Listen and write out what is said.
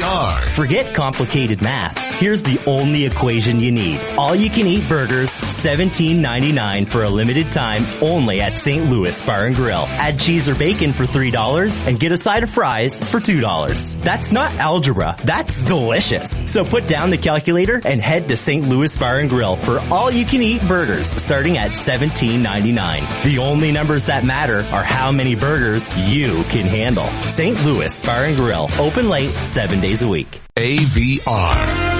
AVR. Forget complicated math. Here's the only equation you need. All you can eat burgers, $17.99 for a limited time only at St. Louis Bar and Grill. Add cheese or bacon for $3 and get a side of fries for $2. That's not algebra. That's delicious. So put down the calculator and head to St. Louis Bar and Grill for all you can eat burgers starting at $17.99. The only numbers that matter are how many burgers you can handle. St. Louis Bar and Grill. Open late 7 days a week. AVR.